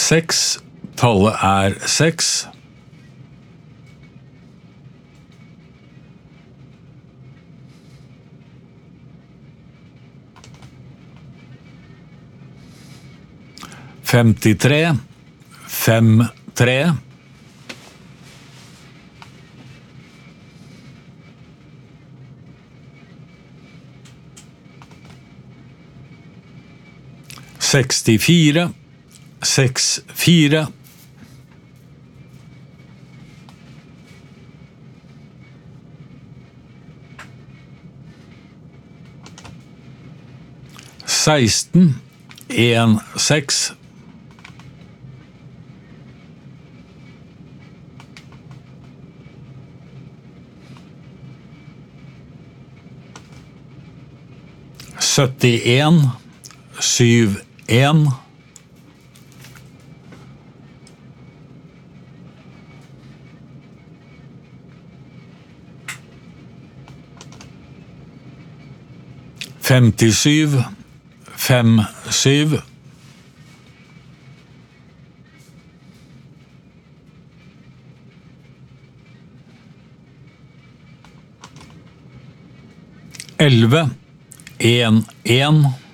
6, tallet er 6. Femtitre, 5-3. Sekstifire, 6-4. Seksten, 1-6. Syttien, 7-1. Femtisyv, 5-7. Elleve, 1-1.